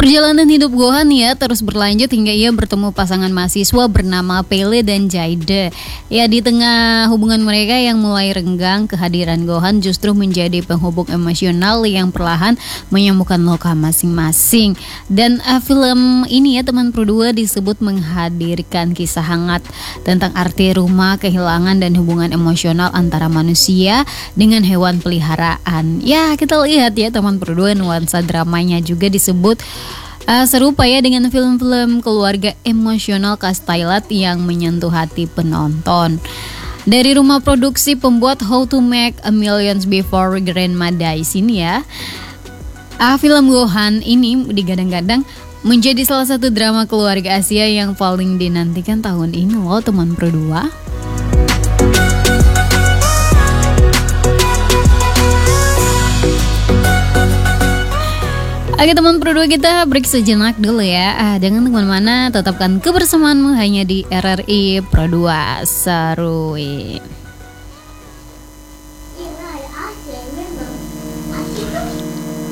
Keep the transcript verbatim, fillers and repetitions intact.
Perjalanan hidup Gohan ya terus berlanjut hingga ia bertemu pasangan mahasiswa bernama Pele dan Jaide. Ya, di tengah hubungan mereka yang mulai renggang, kehadiran Gohan justru menjadi penghubung emosional yang perlahan menyembuhkan luka masing-masing. Dan uh, film ini ya teman Pro dua disebut menghadirkan kisah hangat tentang arti rumah, kehilangan dan hubungan emosional antara manusia dengan hewan peliharaan. Ya, kita lihat ya teman Pro dua, nuansa dramanya juga disebut Uh, serupa ya dengan film-film keluarga emosional khas Thailand yang menyentuh hati penonton. Dari rumah produksi pembuat How to Make a Millions Before Grandma Dies ini ya, uh, film Gohan ini digadang-gadang menjadi salah satu drama keluarga Asia yang paling dinantikan tahun ini loh teman Pro dua. Oke teman Pro dua, kita break sejenak dulu ya. Ah, jangan kemana-mana, tetapkan kebersamaanmu hanya di R R I Pro dua Seru.